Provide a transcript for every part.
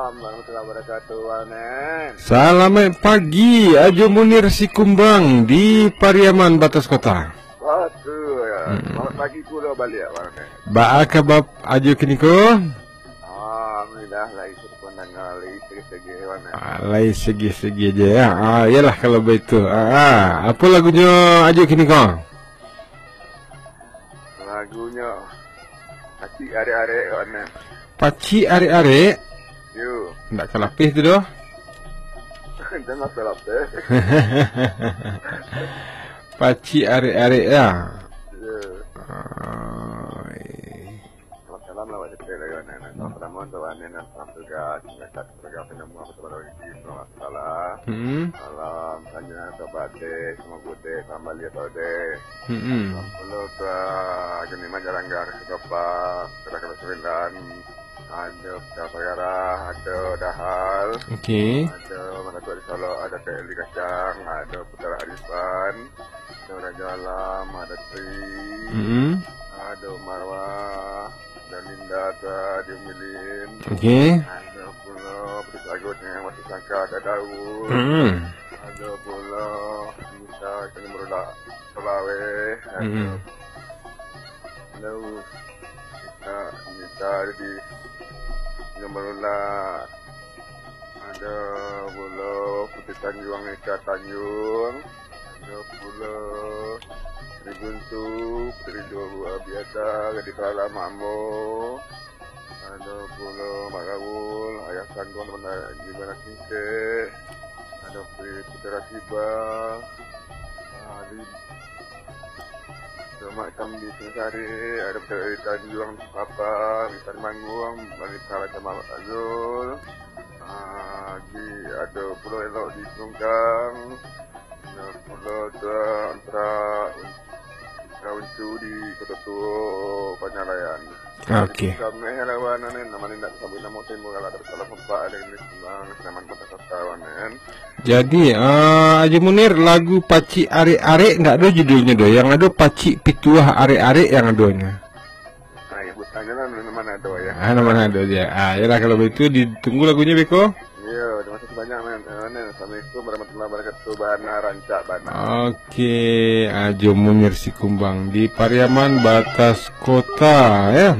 warahmatullahi wabarakatuh, Wanen. Selamat pagi, Ajo Munir Sikumbang di Pariaman, Batas Kota. Waduh, ya. Selamat pagi pula balik, Wanen. Baaka bab Ajo kiniko? Alhamdulillah, lagi sepanjang kali segi-segi, Wanen. Lai segi-segi aja ya. Yalah kalau begitu. Apa lagunya Ajo kiniko? Lagunya Hati Are-Are, Wanen. Paci are-are. Yo. Ndak kalapih tu doh. Jangan salah deh. Paci are-are ya. Yo. Salam lah wajib lagi, Wanen. Salam untuk Wanen dan salam juga semoga penyembuhan kepada Allah Taala. Salam hanya sobate semua bude sama lihat ode. Kalau gini majalanggar kepa kerana sembilan ada perkara ada dahal. Okey. Ada mana tu di Solo ada Eli Kacang, ada Putera Arifan, ada Raja Alam, ada Tri, ada Marwah, ada Linda, ada Umilin. Okey. Ada pula Pedis Agus yang masih sangka ada Daud. Ada pula Nisa kena merudak Pelawe. Ada Nisa di Merudak. Ada pula Putih Tanjung, Eka Tanjung. Ada pula Putri Guntu, Putri Dua Biasa, Gadis Lala Makmo. Ada pula Mak Rawul, Ayah Sanggung teman di mana Kinte. Ada Putera Siba. Ada Mak Kam di Sari. Ada Putera Tanjung Papa, Ritan Manggung, Balik Salah sama Mak Azul. Ada pula elok di Sungkang. Ada pula antara Uncu di Kota Tua Panjalayan. Okey. Kami helawan nama ni nak sambil nama timur kalau ada salah sempat ada ini senang senaman kota kawanan. Jadi Ajo Munir lagu Paci Are-Are ndak ada judulnya doh. Yang ada Paci Pituah Are-Are yang adanya. Ibu tanya lah mana ada ya. Mana ada dia. Yalah kalau begitu ditunggu lagunya Beko. Iya, terima kasih banyak men. Assalamualaikum warahmatullahi wabarakatuh. Bana rancak bana. Okey, Ajo Munir Sikumbang di Pariaman, Batas Kota ya.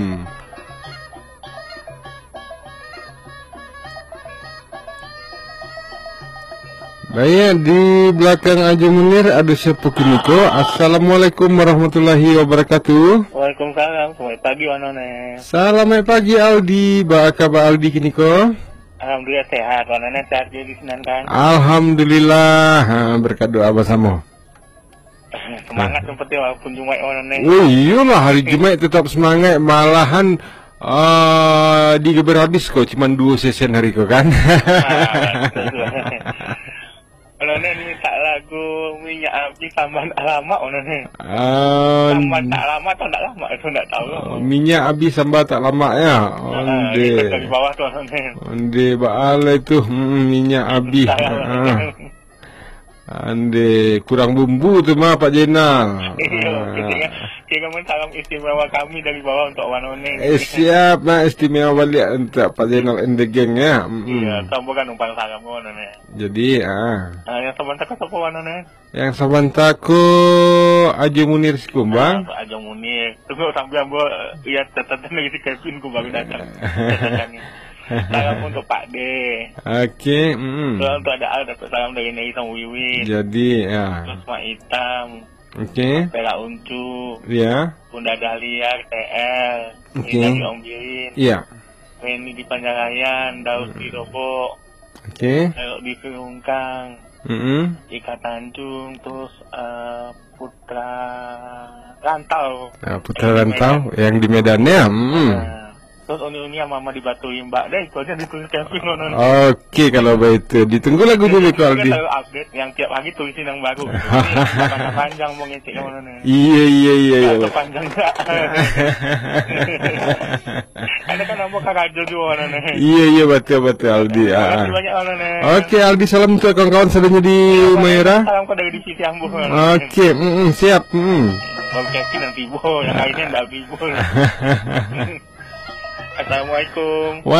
Baik, di belakang Ajo Munir ada siapa kiniko. Assalamualaikum warahmatullahi wabarakatuh. Waalaikumsalam. Selamat pagi Wanone. Selamat pagi Aldi. Bagaimana Aldi kiniko? Alhamdulillah sehat. Wanone sehat jadi Senin kan. Alhamdulillah. Berkat doa bersama. Semangat seperti walaupun Jumat Wanone. Oh iyalah, hari Jumat tetap semangat. Malahan digeber habis kok. Cuma 2 sesi hari kok kan. Wanone minta lagu Minyak Api Samban Alamak Wanone. Samban tak lama atau tak lama itu tak tahu. Minyak habis sambar tak lama ya. Onde. Dari bawah tu Wanone. Onde baalai tu minyak habis. Ande kurang bumbu tu mah Pak Jenal. Kira salam istimewa kami dari bawah untuk Wanone. Siap nak istimewa balik untuk Pak Jenal and the gang ya. Iya, bukan numpang salam Wanone. Jadi yang sebentar ke siapa Wanone? Yang sebentar ku Ajo Munir Sikumbang. Ajo Munir. Tunggu sambil ambil lihat catatan dari si Kevin ku baru datang. Salam untuk Pak D. Okey. Salam untuk ada Al dapat salam dari Nei sama Wiwi. Jadi ya. Terus Mak Hitam. Okey. Pela Uncu. Ya. Bunda Dahlia TL. Okey. Dari Om Birin. Iya. Weni di Panjarayan, Daud di Robo. Okey. Elok di Firungkang. Ika Tanjung, terus Putra Rantau. Putra Rantau yang di Medan ya. Terus uni-uni yang mama dibatuin Mbak deh, itu aja ditulis Kevin nonton. Okey kalau begitu. Ditunggu lagu dulu kalau Dia selalu update yang tiap hari tulisin yang baru. Panjang mau ngecek yang mana nih. Iya. Panjang enggak. Ada kan nama Kak Rajo juga mana nih. Iya betul Aldi. Terima kasih banyak mana nih. Okey Aldi, salam untuk kawan-kawan sedangnya di Maera. Salam kau dari divisi Ambo. Okey, siap. Bang Kevin dan Tibo, yang lainnya enggak Tibo. Assalamualaikum.